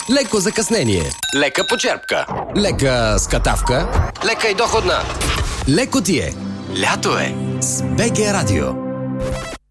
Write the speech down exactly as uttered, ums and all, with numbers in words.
леко закъснение, лека почерпка, лека скатавка, лека и доходна. Леко ти е. Лято е с БГ Радио.